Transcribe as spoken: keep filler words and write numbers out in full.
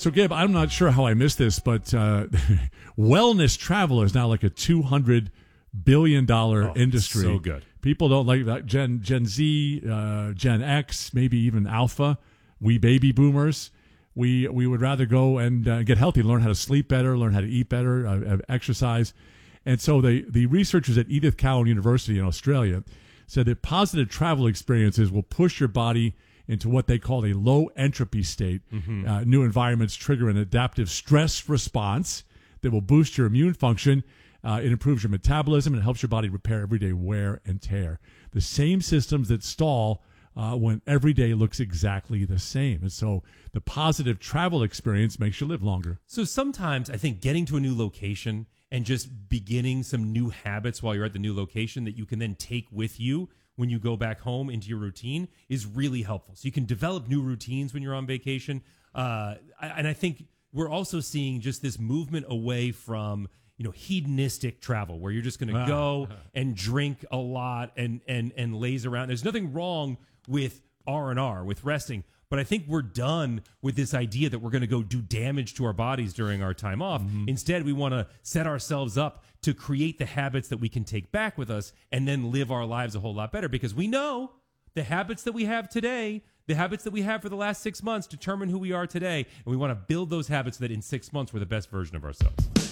So, Gabe, I'm not sure how I missed this, but uh, wellness travel is now like a two hundred billion dollars oh, industry. So good. People don't like that. Gen Gen Z, uh, Gen X, maybe even Alpha. We baby boomers, we we would rather go and uh, get healthy, learn how to sleep better, learn how to eat better, uh, exercise. And so the, the researchers at Edith Cowan University in Australia said that positive travel experiences will push your body into what they call a low entropy state. Mm-hmm. Uh, new environments trigger an adaptive stress response that will boost your immune function. Uh, it improves your metabolism and it helps your body repair everyday wear and tear. The same systems that stall uh, when every day looks exactly the same. And so the positive travel experience makes you live longer. So sometimes I think getting to a new location and just beginning some new habits while you're at the new location that you can then take with you when you go back home into your routine is really helpful. So you can develop new routines when you're on vacation. Uh, and I think we're also seeing just this movement away from, you know, hedonistic travel where you're just going to Ah. go and drink a lot and, and, and laze around. There's nothing wrong with R and R, with resting. But I think we're done with this idea that we're going to go do damage to our bodies during our time off. Mm-hmm. Instead, we want to set ourselves up to create the habits that we can take back with us and then live our lives a whole lot better, because we know the habits that we have today, the habits that we have for the last six months determine who we are today. And we want to build those habits so that in six months we're the best version of ourselves.